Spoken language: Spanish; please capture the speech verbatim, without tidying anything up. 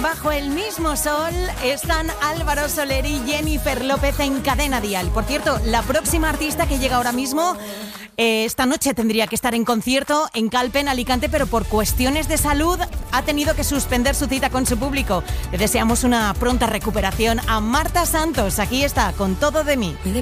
Bajo el mismo sol están Álvaro Soler y Jennifer López en Cadena Dial. Por cierto, la próxima artista que llega ahora mismo, eh, esta noche tendría que estar en concierto en Calpe, en Alicante, pero por cuestiones de salud ha tenido que suspender su cita con su público. Le deseamos una pronta recuperación a Marta Santos. Aquí está, con Todo de mí.